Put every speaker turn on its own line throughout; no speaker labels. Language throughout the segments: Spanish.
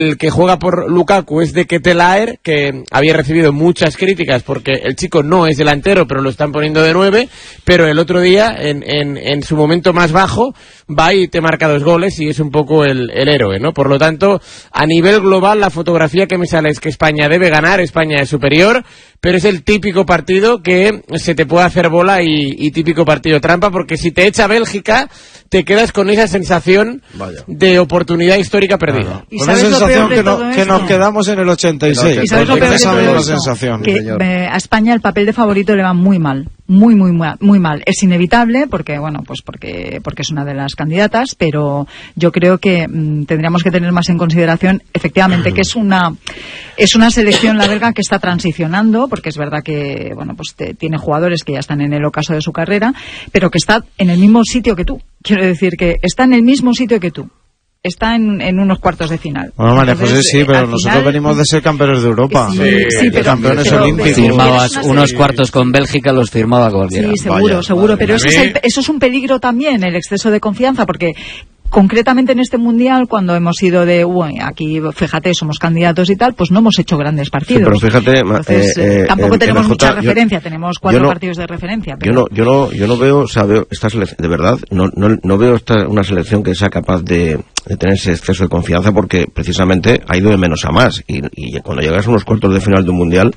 El que juega por Lukaku es de Ketelaere, que había recibido muchas críticas porque el chico no es delantero, pero lo están poniendo de 9, pero el otro día, en su momento más bajo, va y te marca 2 goles y es un poco el héroe, ¿no? Por lo tanto, a nivel global, la fotografía que me sale es que España debe ganar, España es superior, pero es el típico partido que se te puede hacer bola y típico partido trampa, porque si te echa Bélgica, te quedas con esa sensación de oportunidad histórica perdida.
Con esa sensación que nos quedamos en el 86.
¿Y sabes lo peor de todo esto? Que a España el papel de favorito le va muy mal. Muy mal. Es inevitable porque es una de las candidatas, pero yo creo que tendríamos que tener más en consideración efectivamente que es una selección, la belga, que está transicionando, porque es verdad que tiene jugadores que ya están en el ocaso de su carrera, pero que está en el mismo sitio que tú. Quiero decir que está en el mismo sitio que tú. Está en unos cuartos de final.
Bueno, María José, sí, pero nosotros venimos de ser campeones de Europa.
Sí, pero
campeones olímpicos.
Firmabas unos cuartos con Bélgica, los firmaba cualquiera.
Sí, seguro. Pero eso es un peligro también, el exceso de confianza, porque concretamente en este mundial, cuando hemos ido aquí, fíjate, somos candidatos y tal, pues no hemos hecho grandes partidos.
Sí, pero fíjate,
entonces, tampoco tenemos mucha referencia, tenemos 4 partidos de referencia. Pero...
Yo no veo, veo esta selección, de verdad, no veo una selección que sea capaz de tener ese exceso de confianza, porque precisamente ha ido de menos a más, y cuando llegas a unos cuartos de final de un mundial,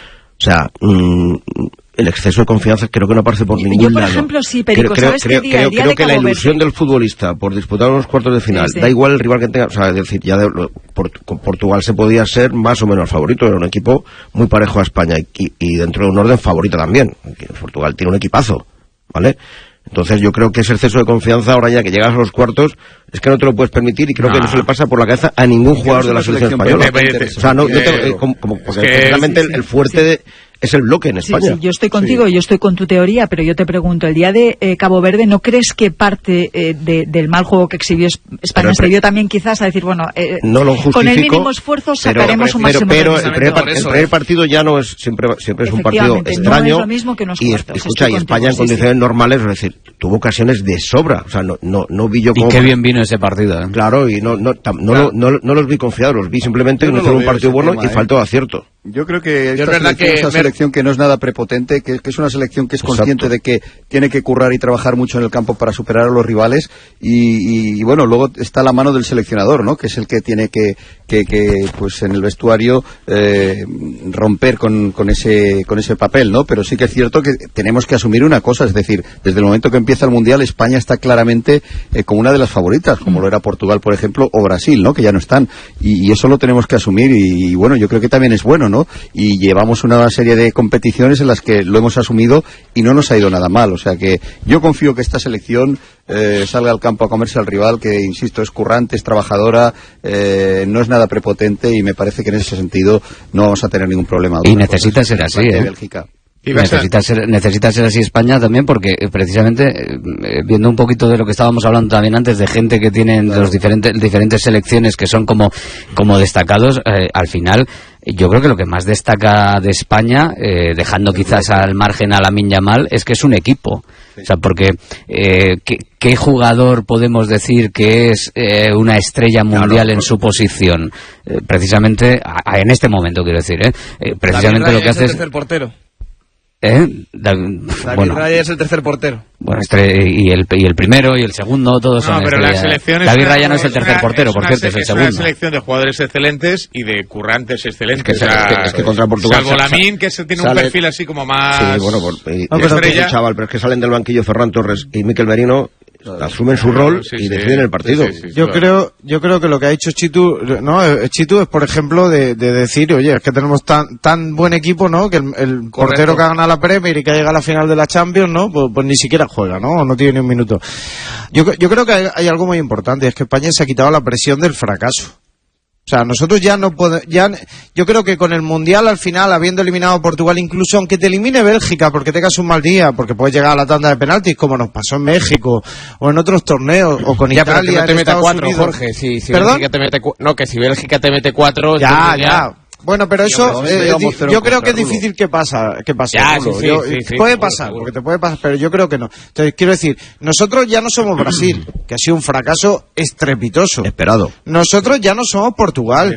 el exceso de confianza creo que no aparece por ningún lado.
Yo, por ejemplo, sí, Perico, ¿sabes qué día?
Creo que la ilusión del futbolista por disputar unos cuartos de final, da igual el rival que tenga, es decir, Portugal se podía ser más o menos favorito, era un equipo muy parejo a España y dentro de un orden favorito también. Portugal tiene un equipazo, ¿vale? Entonces yo creo que ese exceso de confianza, ahora ya que llegas a los cuartos, es que no te lo puedes permitir, y creo que no se le pasa por la cabeza a ningún jugador de la selección española. Porque realmente el fuerte es el bloque en España.
Sí, yo estoy contigo, yo estoy con tu teoría, pero yo te pregunto, el día de Cabo Verde, ¿no crees que parte del mal juego que exhibió España se dio también quizás a decir,
no lo justifico,
con el mínimo esfuerzo sacaremos un máximo
pero el primer partido ya no es siempre es un partido extraño,
no es lo mismo que unos cuartos.
Escucha, y España en condiciones normales, es decir, tuvo ocasiones de sobra, no vi yo como...
Y qué bien vino ese partido, ¿eh?
Claro, y no los vi confiados, los vi simplemente que no hicieron un partido bueno y faltó acierto.
Yo creo que esta selección es una selección que no es nada prepotente, que es una selección que es consciente de que tiene que currar y trabajar mucho en el campo para superar a los rivales, y luego está la mano del seleccionador, ¿no? Que es el que tiene que pues en el vestuario romper con ese papel, ¿no? Pero sí que es cierto que tenemos que asumir una cosa, es decir, desde el momento que empieza el Mundial, España está claramente como una de las favoritas, como lo era Portugal, por ejemplo, o Brasil, ¿no? Que ya no están, y eso lo tenemos que asumir, y yo creo que también es bueno, ¿no? Y llevamos una serie de competiciones en las que lo hemos asumido y no nos ha ido nada mal, o sea que yo confío que esta selección salga al campo a comerse al rival, que insisto, es currante, es trabajadora, no es nada prepotente, y me parece que en ese sentido no vamos a tener ningún problema.
Y necesita ser así,
Bélgica.
Necesita ser así España también, porque precisamente viendo un poquito de lo que estábamos hablando también antes, de gente que tienen los diferentes selecciones que son como destacados, al final yo creo que lo que más destaca de España, dejando quizás al margen a Lamine Yamal, es que es un equipo. O sea, porque ¿qué jugador podemos decir que es una estrella mundial en su posición? Precisamente en este momento, quiero decir, precisamente lo que hace es...
David Raya es el tercer portero.
Bueno, y el primero y el segundo, todos son
pero la selección
David Raya no es el tercer portero, por cierto, es el segundo.
Es una selección de jugadores excelentes y de currantes excelentes.
Es que contra Portugal,
salvo Lamine, que tiene un perfil así como más...
Sí, pero es que salen del banquillo Ferran Torres y Mikel Merino, asumen su rol y deciden el partido.
Yo creo que lo que ha dicho Chitu es, por ejemplo, de decir, oye, es que tenemos tan buen equipo, ¿no? Que el portero que ha ganado la Premier y que ha llegado a la final de la Champions, ¿no? Pues ni siquiera juega, ¿no? No tiene ni un minuto. Yo creo que hay algo muy importante, es que España se ha quitado la presión del fracaso. O sea, nosotros ya no podemos... Yo creo que con el Mundial, al final, habiendo eliminado a Portugal, incluso aunque te elimine Bélgica porque tengas un mal día, porque puedes llegar a la tanda de penaltis, como nos pasó en México, o en otros torneos, o con Italia,
pero que no te
en
meta
Estados
4,
Unidos.
Jorge. Si
¿Perdón?
Bélgica te mete que si Bélgica te mete 4...
Ya. Bueno, pero eso yo creo que es difícil que pase. Puede pasar, porque te puede pasar, pero yo creo que no. Entonces, quiero decir, nosotros ya no somos Brasil, que ha sido un fracaso estrepitoso.
Esperado.
Nosotros ya no somos Portugal,